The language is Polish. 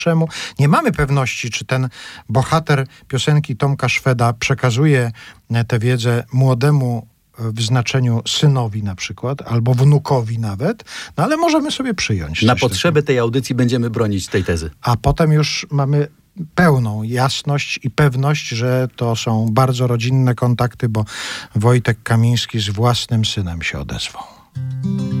Czemu? Nie mamy pewności, czy ten bohater piosenki Tomka Szweda przekazuje tę wiedzę młodemu w znaczeniu synowi na przykład, albo wnukowi nawet, no ale możemy sobie przyjąć. Na potrzeby tej audycji będziemy bronić tej tezy. A potem już mamy pełną jasność i pewność, że to są bardzo rodzinne kontakty, bo Wojtek Kamiński z własnym synem się odezwał.